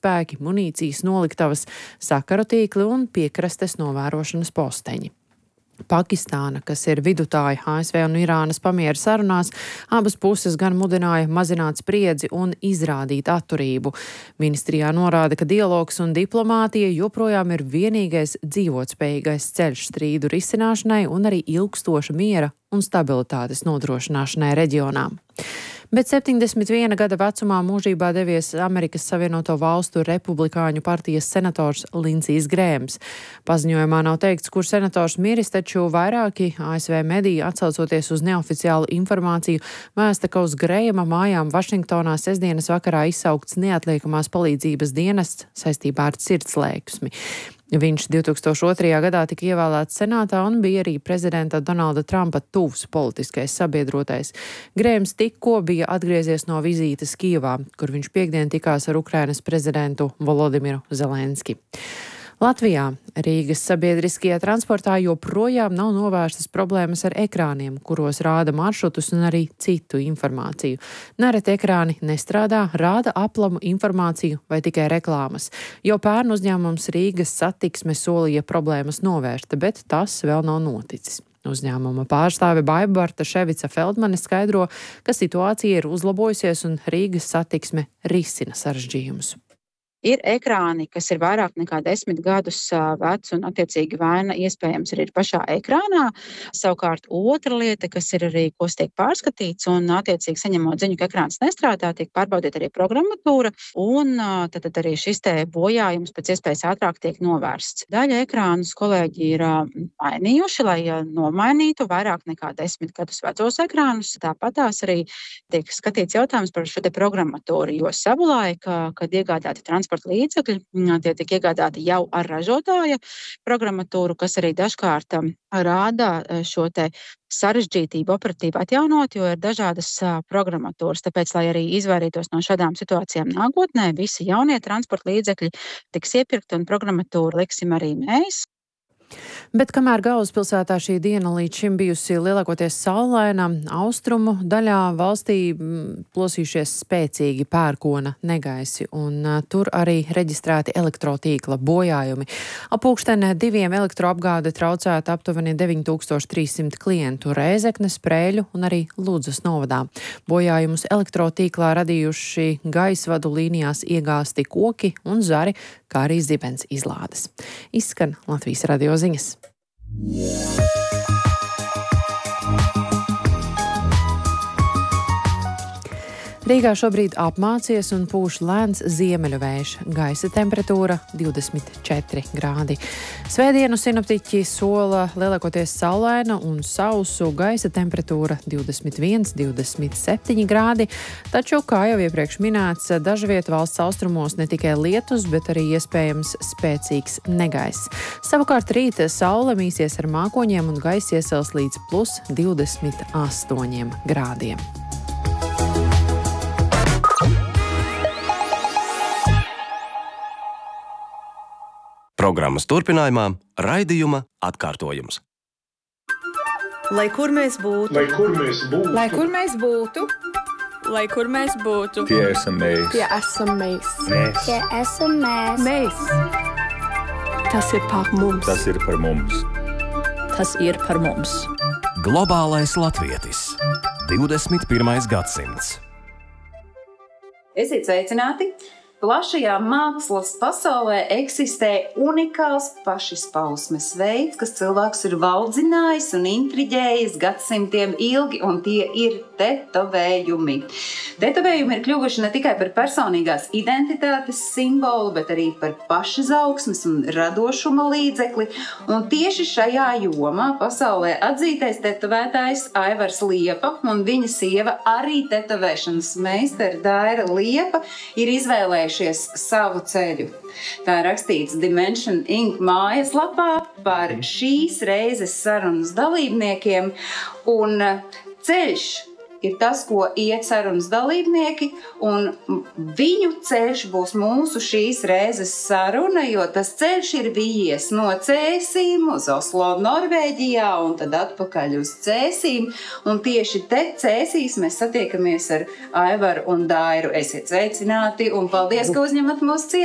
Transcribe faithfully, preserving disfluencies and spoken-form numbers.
spēki, munīcijas noliktavas, sakaru tīkli un piekrastes novērošanas posteņi. Pakistāna, kas ir vidutāja A S V un Irānas pamiera sarunās, abas puses gan mudināja mazināt spriedzi un izrādīt atturību. Ministrijā norāda, ka dialogs un diplomātija joprojām ir vienīgais dzīvotspējīgais ceļš strīdu risināšanai un arī ilgstoša miera un stabilitātes nodrošināšanai reģionā. Bet septiņdesmit viena gada vecumā mūžībā devies Amerikas Savienoto Valstu Republikāņu partijas senators Lindsijs Grēms. Paziņojumā nav teikts, kur senators miris, taču vairāki A S V mediji, atsaucoties uz neoficiālu informāciju, vēsta, ka uz Grēma mājām Vašingtonā sestdienas vakarā izsaukts neatliekamās palīdzības dienests saistībā ar sirdslēksmi. Viņš divtūkstoš otrajā gadā tika ievēlēts senātā un bija arī prezidenta Donalda Trumpa tuvs politiskais sabiedrotais. Grēms tikko bija atgriezies no vizītes Kijevā, kur viņš piekdien tikās ar Ukrainas prezidentu Volodimiru Zelenski. Latvijā Rīgas sabiedriskajā transportā joprojām nav novērstas problēmas ar ekrāniem, kuros rāda maršrutus un arī citu informāciju. Nereti ekrāni nestrādā, rāda aplamu informāciju vai tikai reklāmas. Jau pērn uzņēmums Rīgas satiksme solīja problēmas novērst, bet tas vēl nav noticis. Uzņēmuma pārstāve Baibarta Ševica Feldmane skaidro, ka situācija ir uzlabojusies un Rīgas satiksme risina sarežģījumus. Ir ekrāni, kas ir vairāk nekā desmit gadus veci un attiecīgi vaina iespējams arī ir pašā ekrānā. Savukārt otra lieta, kas ir arī, ko tiek pārskatīts un attiecīgi saņemot ziņu, ka ekrāns nestrādā, tiek pārbaudīta arī programmatūra un tad, tad arī šis te bojājums pēc iespējas ātrāk tiek novērsts. Daļa ekrānus kolēģi ir mainījuši, lai nomainītu vairāk nekā desmit gadus vecos ekrānus. Tāpat tās arī tiek skatīts jautājums par šo te programmatūru, jo savulaik, kad iegādāti transporta līdzekļi, tie tiek iegādāti jau ar ražotāja programmatūru, kas arī dažkārt rāda šo te sarežģītību operatīvi atjaunot, jo ir dažādas programmatūras. Tāpēc, lai arī izvairītos no šādām situācijām nākotnē, visi jaunie transporta līdzekļi tiks iepirkti un programmatūru liksim arī mēs. Bet kamēr galvaspilsētā šī diena līdz šim bijusi lielākoties saulaina, austrumu daļā valstī plosījušies spēcīgi pērkona negaisi, un tur arī reģistrēti elektrotīkla bojājumi. Ap pulksten diviem elektroapgāde traucēta aptuveni deviņi tūkstoši trīs simti klientu Rēzeknes, Sprēļu un arī Ludzas novadā. Bojājumus elektrotīklā radījuši gaisvadu līnijās iegāsti koki un zari, kā arī zibens izlādes. Izskan Latvijas radio ziņas. Rīgā šobrīd apmācies un pūš lēns ziemeļu vējš. Gaisa temperatūra divdesmit četri grādi. Svētdienu sinoptiķi sola lielākoties saulaina un sausu, gaisa temperatūra divdesmit viens, divdesmit septiņi grādi. Taču, kā jau iepriekš minēts, dažviet valsts austrumos ne tikai lietus, bet arī iespējams spēcīgs negaiss. Savukārt rīt saule mīsies ar mākoņiem un gaiss iesils līdz plus divdesmit astoņiem grādiem. Programmas turpinājumā raidījuma atkārtojums. Lai kur mēs būtu, lai kur mēs būtu, lai kur mēs būtu, lai kur mēs būtu, tie esam mēs, tie esam mēs, mēs, tie esam mēs, mēs. Tas ir par mums, tas ir par mums, tas ir par mums. Globālais latvietis, divdesmit pirmais gadsimts. Esiet sveicināti! Plašajā mākslas pasaulē eksistē unikāls pašizpausmes veids, kas cilvēks ir valdzinājis un intriģējis gadsimtiem ilgi, un tie ir tetovējumi. Tetovējumi ir kļuvuši ne tikai par personīgās identitātes simbolu, bet arī par pašizaugsmes un radošuma līdzekli. Un tieši šajā jomā pasaulē atzītais tetovētājs Aivars Liepa un viņa sieva arī tetovēšanas meistara Daira Liepa ir izvēlējušies savu ceļu. Tā rakstīts Dimension Incorporated mājaslapā par šīs reizes sarunas dalībniekiem, un ceļš ir tas, ko iet sarunas dalībnieki, un viņu ceļš būs mūsu šīs reizes saruna, jo tas ceļš ir vijies no Cēsīm uz Oslo, Norvēģijā, un tad atpakaļ uz Cēsīm, un tieši te Cēsīs mēs satiekamies ar Aivaru un Dairu. Esiet sveicināti, un paldies, ka uzņemat mūsu ciemu.